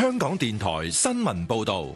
香港電台新聞報道。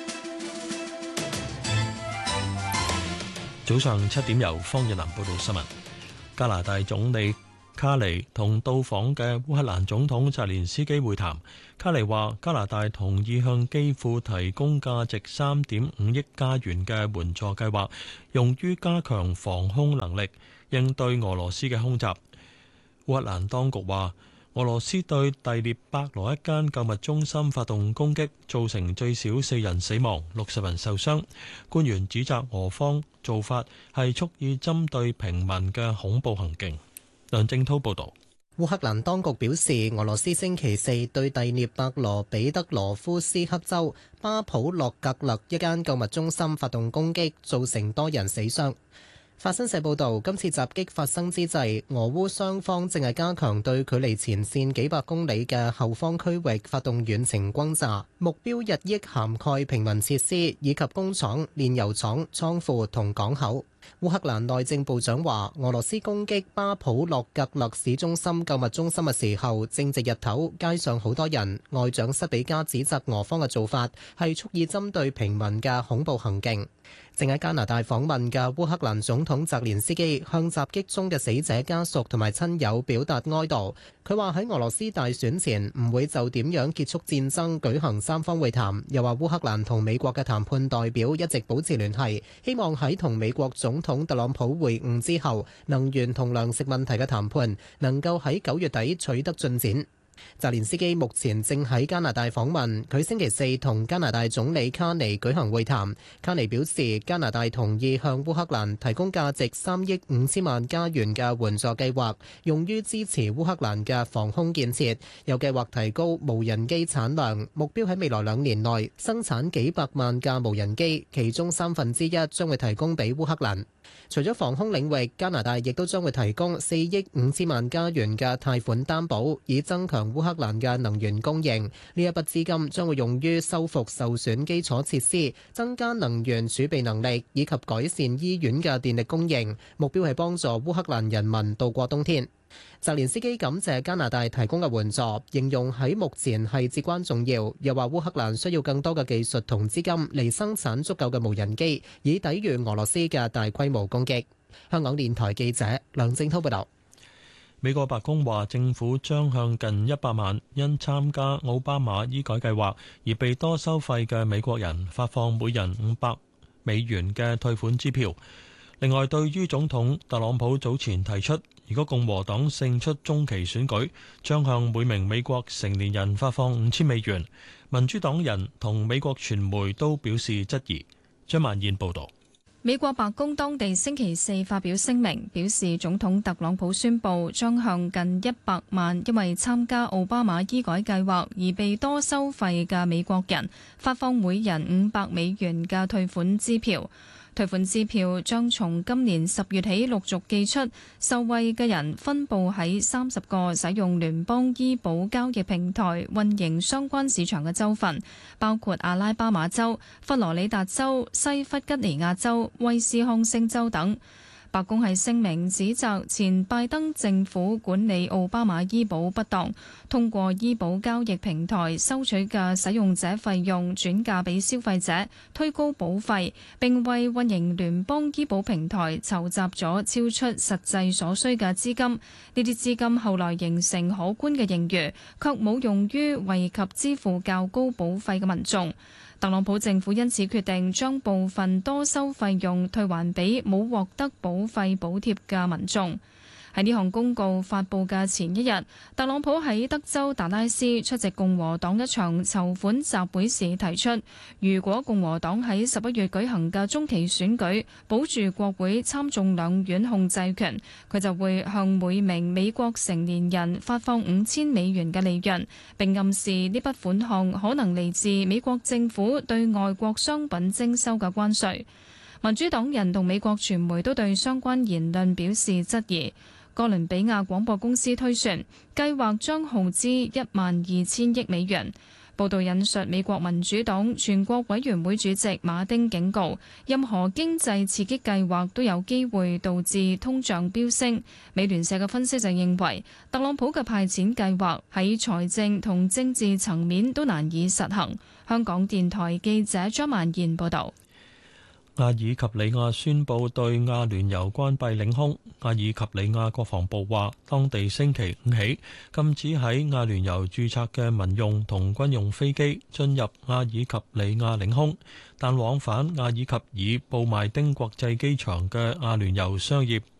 早上7點，由方日南報道新聞。加拿大總理卡尼同到訪嘅烏克蘭總統澤連斯基會談。卡尼話加拿大同意向基輔提供價值3.5億加元嘅援助計劃，用於加強防空能力，應對俄羅斯嘅空襲。烏克蘭當局話俄羅斯對第聶伯羅一間購物中心發動攻擊，造成最少4人死亡、60人受傷。官員指責俄方做法係蓄意針對平民嘅恐怖行徑。梁正滔報導。 烏克蘭當局表示，俄羅斯星期四對第聶伯羅彼得羅夫斯克州巴普洛格勒一間購物中心發動攻擊，造成多人死傷。法新社報導，今次襲擊發生之際，俄烏雙方正係加強對距離前線幾百公里嘅後方區域發動遠程轟炸，目標日益涵蓋平民設施以及工廠、煉油廠、倉庫同港口。烏克蘭內政部長話，俄羅斯攻擊巴普洛格勒市中心購物中心嘅時候，正值日頭，街上好多人。外長塞比加指責俄方嘅做法係蓄意針對平民嘅恐怖行徑。正喺加拿大訪問嘅烏克蘭總統澤連斯基向襲擊中嘅死者家屬同埋親友表達哀悼。佢話喺俄羅斯大選前唔會就點樣結束戰爭舉行三方會談，又話烏克蘭同美國嘅談判代表一直保持聯繫，希望喺同美國總統特朗普會晤之後，能源同糧食問題嘅談判能夠喺9月底取得進展。澤連斯基目前正喺加拿大訪問，佢星期四同加拿大總理卡尼舉行會談。卡尼表示，加拿大同意向烏克蘭提供價值3億5千萬加元嘅援助計劃，用於支持烏克蘭嘅防空建設，又計劃提高無人機產量，目標喺未來2年內生產幾百萬架無人機，其中1/3將會提供俾烏克蘭。除咗防空領域，加拿大亦都將會提供4億5千萬加元嘅貸款擔保，以增強烏克蘭嘅能源供應。呢一筆資金將會用於修復受損基礎設施、增加能源儲備能力以及改善醫院嘅電力供應，目標係幫助烏克蘭人民度過冬天。澤連斯基感謝加拿大提供嘅援助，形容喺目前係至關重要，又話烏克蘭需要更多嘅技術同資金嚟生產足夠嘅無人機，以抵禦俄羅斯嘅大規模攻擊。香港電台記者梁正滔報道。 美國白宮話，政府將向近100萬因參加奧巴馬醫改計劃而被多收費嘅美國人發放每人500美元嘅退款支票。另外，對於總統特朗普早前提出，如果共和黨勝出中期選舉，將向每名美國成年人發放5000美元，民主黨人同美國傳媒都表示質疑。張曼燕報導。 美國白宮當地星期四發表聲明，表示總統特朗普宣布將向近100萬因為參加奧巴馬醫改計劃而被多收費嘅美國人發放每人500美元嘅退款支票。退款支票將從今年10月起陸續寄出，受惠嘅人分佈喺30個使用聯邦醫保交易平台運營相關市場嘅州份，包括阿拉巴馬州、佛羅里達州、西弗吉尼亞州、威斯康星州等。白宮喺聲明指責前拜登政府管理奧巴馬醫保不當，通過醫保交易平台收取嘅使用者費用轉嫁俾消費者，推高保費，並為運營聯邦醫保平台籌集咗超出實際所需嘅資金。呢啲資金後來形成可觀嘅盈餘，卻冇用於惠及支付較高保費嘅民眾。特朗普政府因此決定將部分多收費用退還俾冇獲得保費補貼嘅民眾。喺呢項公告發布嘅前一日，特朗普喺德州達拉斯出席共和黨一場籌款集會時提出，如果共和黨喺11月舉行嘅中期選舉保住國會參眾兩院控制權，佢就會向每名美國成年人發放5000美元嘅利潤，並暗示呢筆款項可能嚟自美國政府對外國商品徵收嘅關稅。民主黨人同美國傳媒都對相關言論表示質疑。哥倫比亞廣播公司推算，計劃將耗資12000億美元。 報道引述美國民主黨全國委員會主席馬丁警告，任何經濟刺激計劃都有機會導致通脹飆升。美聯社嘅分析就認為，特朗普嘅派錢計劃喺財政同政治層面都難以實行。香港電台記者張曼燕報導。 阿爾及利亞宣布對阿聯酋關閉領空。阿爾及利亞國防部話，當地星期五起禁止喺阿聯酋註冊嘅民用同軍用飛機進入阿爾及利亞領空，但往返阿爾及爾布邁丁國際機場嘅阿聯酋商業